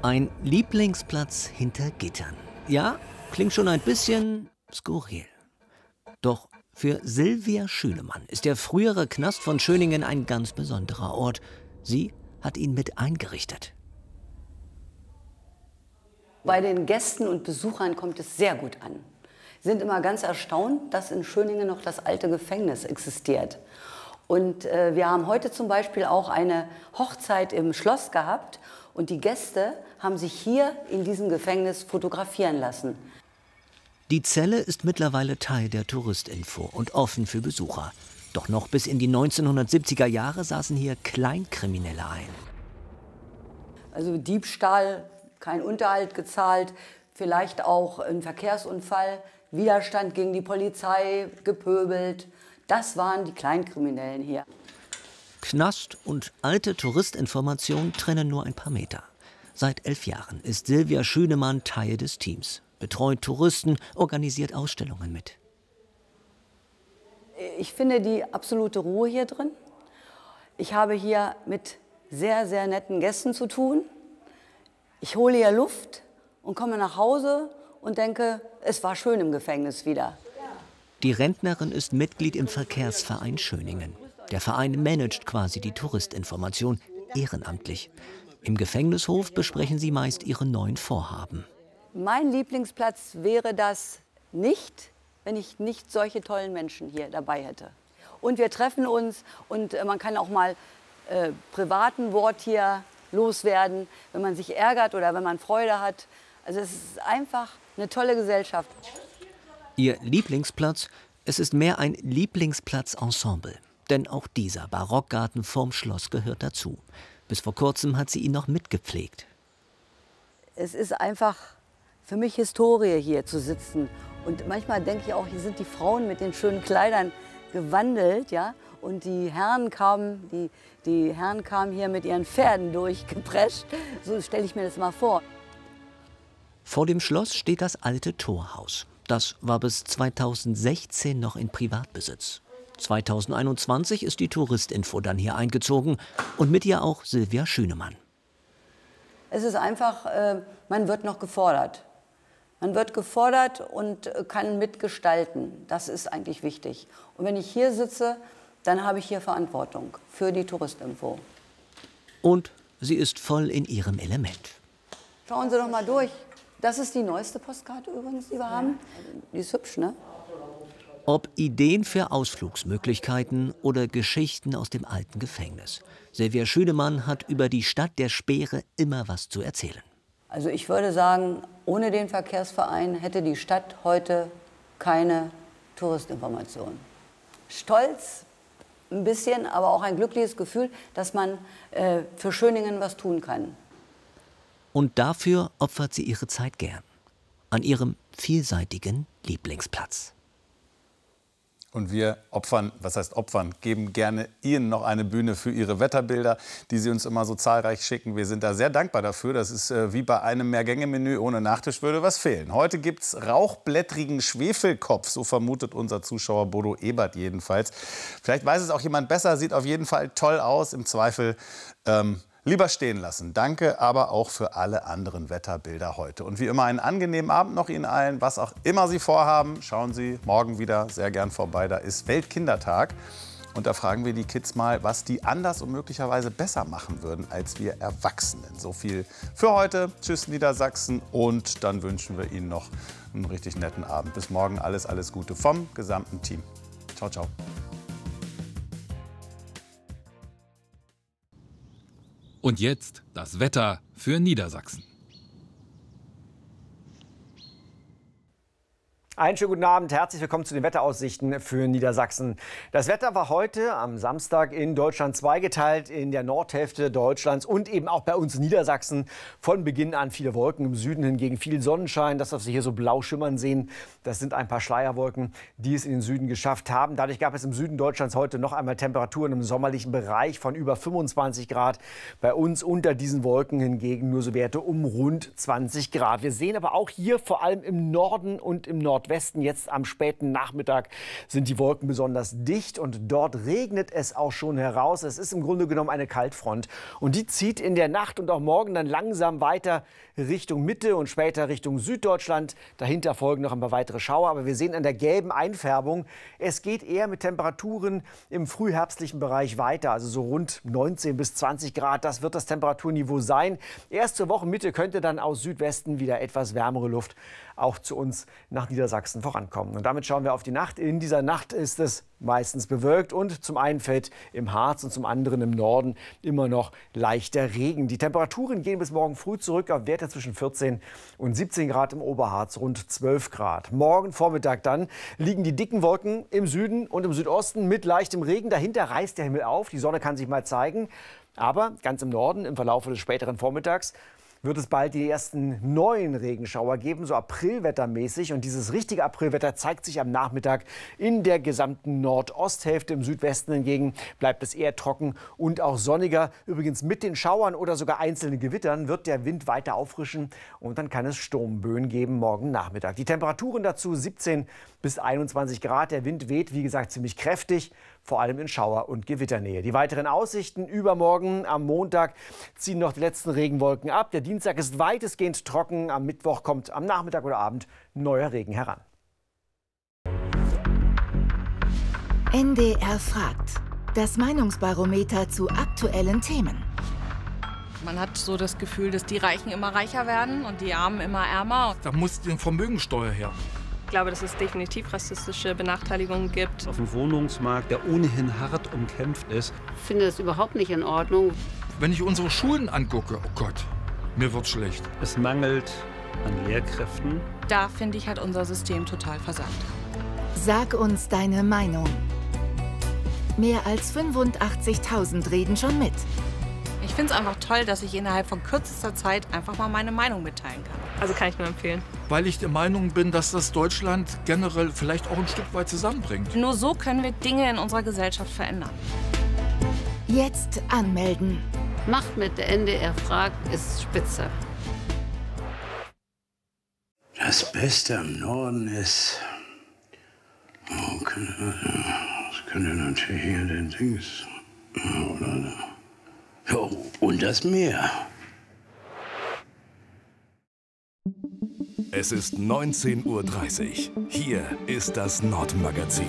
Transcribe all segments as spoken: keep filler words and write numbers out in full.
Ein Lieblingsplatz hinter Gittern. Ja, klingt schon ein bisschen skurril. Doch für Silvia Schünemann ist der frühere Knast von Schöningen ein ganz besonderer Ort. Sie hat ihn mit eingerichtet. Bei den Gästen und Besuchern kommt es sehr gut an. Sie sind immer ganz erstaunt, dass in Schöningen noch das alte Gefängnis existiert. Und äh, wir haben heute zum Beispiel auch eine Hochzeit im Schloss gehabt. Und die Gäste haben sich hier in diesem Gefängnis fotografieren lassen. Die Zelle ist mittlerweile Teil der Touristinfo und offen für Besucher. Doch noch bis in die neunzehnhundertsiebziger Jahre saßen hier Kleinkriminelle ein. Also Diebstahl, kein Unterhalt gezahlt, vielleicht auch ein Verkehrsunfall, Widerstand gegen die Polizei, gepöbelt. Das waren die Kleinkriminellen hier. Knast und alte Touristinformation trennen nur ein paar Meter. Seit elf Jahren ist Silvia Schünemann Teil des Teams, betreut Touristen, organisiert Ausstellungen mit. Ich finde die absolute Ruhe hier drin. Ich habe hier mit sehr, sehr netten Gästen zu tun. Ich hole hier Luft und komme nach Hause und denke, es war schön im Gefängnis wieder. Die Rentnerin ist Mitglied im Verkehrsverein Schöningen. Der Verein managt quasi die Touristinformation ehrenamtlich. Im Gefängnishof besprechen sie meist ihre neuen Vorhaben. Mein Lieblingsplatz wäre das nicht, wenn ich nicht solche tollen Menschen hier dabei hätte. Und wir treffen uns und man kann auch mal äh, privaten Wort hier loswerden, wenn man sich ärgert oder wenn man Freude hat. Also es ist einfach eine tolle Gesellschaft. Ihr Lieblingsplatz? Es ist mehr ein Lieblingsplatz-Ensemble. Denn auch dieser Barockgarten vorm Schloss gehört dazu. Bis vor kurzem hat sie ihn noch mitgepflegt. Es ist einfach für mich Historie, hier zu sitzen. Und manchmal denke ich auch, hier sind die Frauen mit den schönen Kleidern gewandelt, ja? Und die Herren kamen, die, die Herren kamen hier mit ihren Pferden durchgeprescht. So stelle ich mir das mal vor. Vor dem Schloss steht das alte Torhaus. Das war bis zweitausendsechzehn noch in Privatbesitz. zweitausendeinundzwanzig ist die Touristinfo dann hier eingezogen und mit ihr auch Silvia Schünemann. Es ist einfach, äh, man wird noch gefordert. Man wird gefordert und kann mitgestalten. Das ist eigentlich wichtig. Und wenn ich hier sitze, dann habe ich hier Verantwortung für die Touristinfo. Und sie ist voll in ihrem Element. Schauen Sie doch mal durch. Das ist die neueste Postkarte übrigens, die wir haben. Die ist hübsch, ne? Ob Ideen für Ausflugsmöglichkeiten oder Geschichten aus dem alten Gefängnis. Silvia Schünemann hat über die Stadt der Speere immer was zu erzählen. Also ich würde sagen, ohne den Verkehrsverein hätte die Stadt heute keine Touristinformation. Stolz ein bisschen, aber auch ein glückliches Gefühl, dass man äh, für Schöningen was tun kann. Und dafür opfert sie ihre Zeit gern. An ihrem vielseitigen Lieblingsplatz. Und wir opfern, was heißt opfern, geben gerne Ihnen noch eine Bühne für Ihre Wetterbilder, die Sie uns immer so zahlreich schicken. Wir sind da sehr dankbar dafür. Das ist äh, wie bei einem Mehrgänge-Menü ohne Nachtisch würde was fehlen. Heute gibt es rauchblättrigen Schwefelkopf, so vermutet unser Zuschauer Bodo Ebert jedenfalls. Vielleicht weiß es auch jemand besser, sieht auf jeden Fall toll aus. Im Zweifel ähm, lieber stehen lassen. Danke aber auch für alle anderen Wetterbilder heute. Und wie immer einen angenehmen Abend noch Ihnen allen. Was auch immer Sie vorhaben, schauen Sie morgen wieder sehr gern vorbei. Da ist Weltkindertag. Und da fragen wir die Kids mal, was die anders und möglicherweise besser machen würden als wir Erwachsenen. So viel für heute. Tschüss Niedersachsen. Und dann wünschen wir Ihnen noch einen richtig netten Abend. Bis morgen alles, alles Gute vom gesamten Team. Ciao, ciao. Und jetzt das Wetter für Niedersachsen. Einen schönen guten Abend, herzlich willkommen zu den Wetteraussichten für Niedersachsen. Das Wetter war heute am Samstag in Deutschland zweigeteilt, in der Nordhälfte Deutschlands und eben auch bei uns in Niedersachsen. Von Beginn an viele Wolken, im Süden hingegen viel Sonnenschein. Das, was Sie hier so blau schimmern sehen, das sind ein paar Schleierwolken, die es in den Süden geschafft haben. Dadurch gab es im Süden Deutschlands heute noch einmal Temperaturen im sommerlichen Bereich von über fünfundzwanzig Grad. Bei uns unter diesen Wolken hingegen nur so Werte um rund zwanzig Grad. Wir sehen aber auch hier vor allem im Norden und im Nordwesten Nordwesten. Jetzt am späten Nachmittag sind die Wolken besonders dicht und dort regnet es auch schon heraus. Es ist im Grunde genommen eine Kaltfront und die zieht in der Nacht und auch morgen dann langsam weiter Richtung Mitte und später Richtung Süddeutschland. Dahinter folgen noch ein paar weitere Schauer, aber wir sehen an der gelben Einfärbung, es geht eher mit Temperaturen im frühherbstlichen Bereich weiter, also so rund neunzehn bis zwanzig Grad. Das wird das Temperaturniveau sein. Erst zur Wochenmitte könnte dann aus Südwesten wieder etwas wärmere Luft auch zu uns nach Niedersachsen vorankommen. Und damit schauen wir auf die Nacht. In dieser Nacht ist es meistens bewölkt und zum einen fällt im Harz und zum anderen im Norden immer noch leichter Regen. Die Temperaturen gehen bis morgen früh zurück auf Werte zwischen vierzehn und siebzehn Grad im Oberharz, rund zwölf Grad. Morgen Vormittag dann liegen die dicken Wolken im Süden und im Südosten mit leichtem Regen. Dahinter reißt der Himmel auf, die Sonne kann sich mal zeigen. Aber ganz im Norden, im Verlauf des späteren Vormittags, wird es bald die ersten neuen Regenschauer geben, so Aprilwettermäßig. Und dieses richtige Aprilwetter zeigt sich am Nachmittag in der gesamten Nordosthälfte. Im Südwesten hingegen bleibt es eher trocken und auch sonniger. Übrigens mit den Schauern oder sogar einzelnen Gewittern wird der Wind weiter auffrischen und dann kann es Sturmböen geben morgen Nachmittag. Die Temperaturen dazu siebzehn bis einundzwanzig Grad. Der Wind weht, wie gesagt, ziemlich kräftig, vor allem in Schauer- und Gewitternähe. Die weiteren Aussichten übermorgen am Montag ziehen noch die letzten Regenwolken ab. Der Dienstag ist weitestgehend trocken. Am Mittwoch kommt am Nachmittag oder Abend neuer Regen heran. N D R fragt. Das Meinungsbarometer zu aktuellen Themen. Man hat so das Gefühl, dass die Reichen immer reicher werden und die Armen immer ärmer. Da muss die Vermögensteuer her. Ich glaube, dass es definitiv rassistische Benachteiligungen gibt. Auf dem Wohnungsmarkt, der ohnehin hart umkämpft ist. Ich finde das überhaupt nicht in Ordnung. Wenn ich unsere Schulen angucke, oh Gott, mir wird schlecht. Es mangelt an Lehrkräften. Da, finde ich, hat unser System total versagt. Sag uns deine Meinung. Mehr als fünfundachtzigtausend reden schon mit. Ich finde es einfach toll, dass ich innerhalb von kürzester Zeit einfach mal meine Meinung mitteilen kann. Also kann ich nur empfehlen. Weil ich der Meinung bin, dass das Deutschland generell vielleicht auch ein Stück weit zusammenbringt. Nur so können wir Dinge in unserer Gesellschaft verändern. Jetzt anmelden. Macht mit, der N D R fragt, ist spitze. Das Beste am Norden ist, oh, das könnte natürlich hier den Dings, oder, ja, und das Meer. Es ist neunzehn Uhr dreißig. Hier ist das Nordmagazin.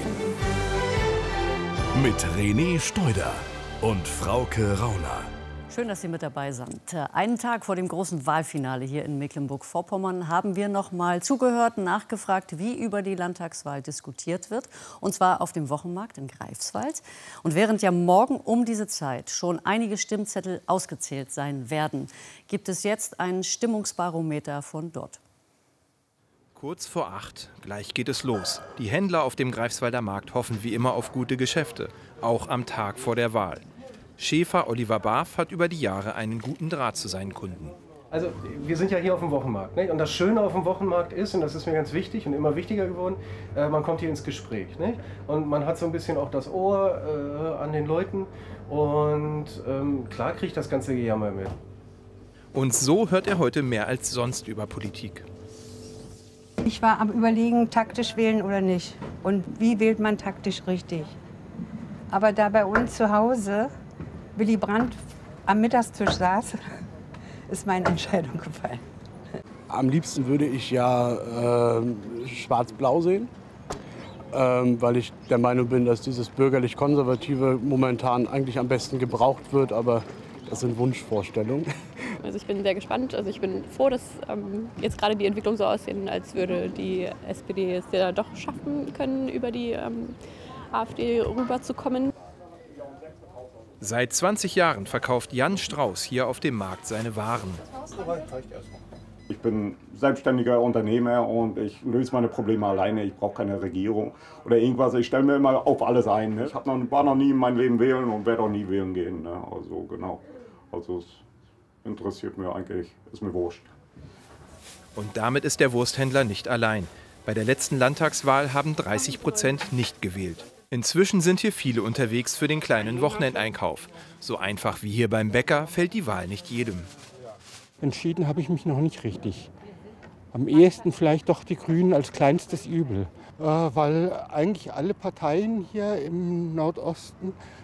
Mit René Steuder und Frauke Rauner. Schön, dass Sie mit dabei sind. Einen Tag vor dem großen Wahlfinale hier in Mecklenburg-Vorpommern haben wir noch mal zugehört, nachgefragt, wie über die Landtagswahl diskutiert wird. Und zwar auf dem Wochenmarkt in Greifswald. Und während ja morgen um diese Zeit schon einige Stimmzettel ausgezählt sein werden, gibt es jetzt ein Stimmungsbarometer von dort. Kurz vor acht, gleich geht es los. Die Händler auf dem Greifswalder Markt hoffen wie immer auf gute Geschäfte, auch am Tag vor der Wahl. Schäfer Oliver Barf hat über die Jahre einen guten Draht zu seinen Kunden. Also wir sind ja hier auf dem Wochenmarkt, nicht? Und das Schöne auf dem Wochenmarkt ist, und das ist mir ganz wichtig und immer wichtiger geworden, äh, man kommt hier ins Gespräch, nicht? Und man hat so ein bisschen auch das Ohr äh, an den Leuten und ähm, klar kriegt das ganze Gejammer mit. Und so hört er heute mehr als sonst über Politik. Ich war am Überlegen, taktisch wählen oder nicht. Und wie wählt man taktisch richtig? Aber da bei uns zu Hause Willy Brandt am Mittagstisch saß, ist meine Entscheidung gefallen. Am liebsten würde ich ja äh, schwarz-blau sehen, ähm, weil ich der Meinung bin, dass dieses bürgerlich-konservative momentan eigentlich am besten gebraucht wird, aber das sind Wunschvorstellungen. Also ich bin sehr gespannt. Also ich bin froh, dass ähm, jetzt gerade die Entwicklung so aussehen, als würde die S P D es ja doch schaffen können, über die ähm, AfD rüberzukommen. Seit zwanzig Jahren verkauft Jan Strauß hier auf dem Markt seine Waren. Ich bin selbstständiger Unternehmer und ich löse meine Probleme alleine. Ich brauche keine Regierung oder irgendwas. Ich stelle mir immer auf alles ein. Ne? Ich hab noch, war noch nie in meinem Leben wählen und werde auch nie wählen gehen. Ne? Also genau. Also es interessiert mir eigentlich, ist mir wurscht. Und damit ist der Wursthändler nicht allein. Bei der letzten Landtagswahl haben dreißig Prozent nicht gewählt. Inzwischen sind hier viele unterwegs für den kleinen Wochenendeinkauf. So einfach wie hier beim Bäcker fällt die Wahl nicht jedem. Entschieden habe ich mich noch nicht richtig. am ehesten vielleicht doch die Grünen als kleinstes Übel, äh, weil eigentlich alle Parteien hier im Nordosten